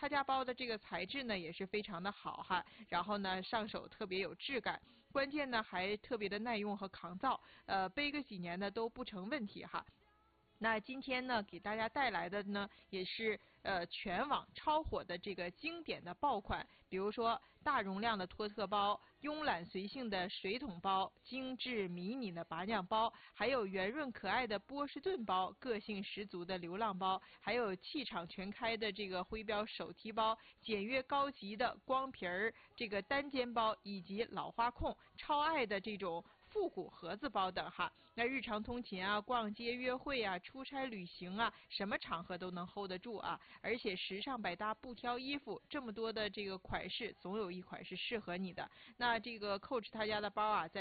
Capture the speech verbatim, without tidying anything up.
他家包的这个材质呢也是非常的好哈，然后呢上手特别有质感，关键呢还特别的耐用和抗造，呃背个几年呢都不成问题哈。那今天呢，给大家带来的呢，也是呃全网超火的这个经典的爆款，比如说大容量的托特包、慵懒随性的水桶包、精致迷你的拔酿包，还有圆润可爱的波士顿包、个性十足的流浪包，还有气场全开的这个徽标手提包、简约高级的光皮儿这个单肩包，以及老花控超爱的这种复古盒子包等哈。那日常通勤啊、逛街约会啊、出差旅行啊，什么场合都能 hold 得住啊。而且时尚百搭不挑衣服，这么多的这个款式，总有一款是适合你的。那这个 Coach 他家的包啊，在